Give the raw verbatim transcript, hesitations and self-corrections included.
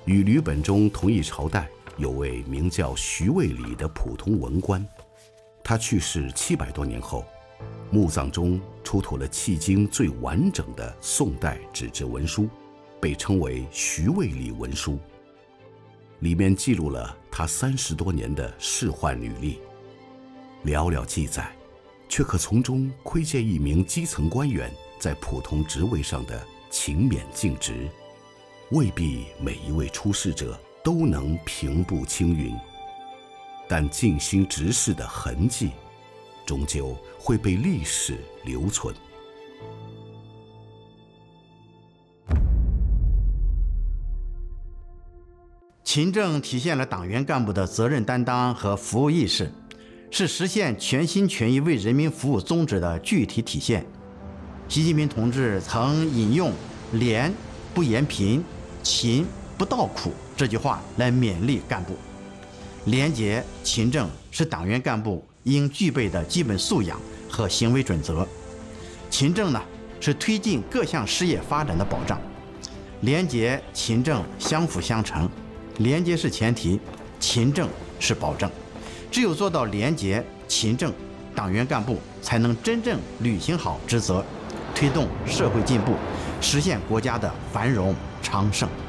与吕本中同一朝代，有位名叫徐渭礼的普通文官，他去世七百多年后，墓葬中出土了迄今最完整的宋代纸质文书，被称为徐渭礼文书。里面记录了他三十多年的仕宦履历，寥寥记载，却可从中窥见一名基层官员在普通职位上的勤勉尽职。未必每一位出仕者都能平步青云，但尽心直事的痕迹终究会被历史留存。 勤政体现了党员干部的责任担当和服务意识，是实现全心全意为人民服务宗旨的具体体现。习近平同志曾引用“廉不言贫，勤不道苦”这句话来勉励干部。廉洁勤政是党员干部应具备的基本素养和行为准则。勤政呢，是推进各项事业发展的保障。廉洁勤政相辅相成，廉洁是前提，勤政是保证。只有做到廉洁勤政，党员干部才能真正履行好职责，推动社会进步，实现国家的繁荣昌盛。